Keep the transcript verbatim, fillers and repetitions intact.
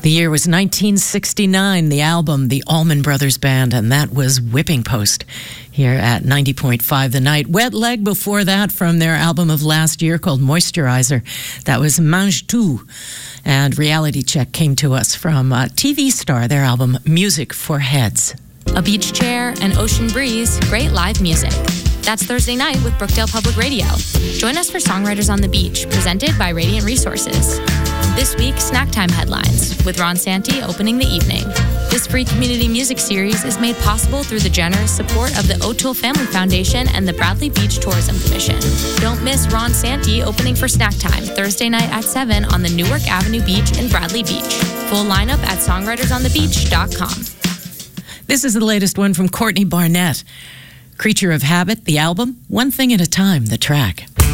The year was nineteen sixty-nine, the album, the Allman Brothers Band, and that was Whipping Post here at ninety point five The Night. Wet Leg before that from their album of last year called Moisturizer. That was Mange Tout. And Reality Check came to us from uh, T V Star, their album Music for Heads. A beach chair, an ocean breeze, great live music. That's Thursday night with Brookdale Public Radio. Join us for Songwriters on the Beach, presented by Radiant Resources. This week, Snack Time Headlines, with Ron Santi opening the evening. This free community music series is made possible through the generous support of the O'Toole Family Foundation and the Bradley Beach Tourism Commission. Don't miss Ron Santi opening for Snack Time, Thursday night at seven on the Newark Avenue Beach in Bradley Beach. Full lineup at songwriters on the beach dot com. This is the latest one from Courtney Barnett. Creature of Habit, the album, One Thing at a Time, the track.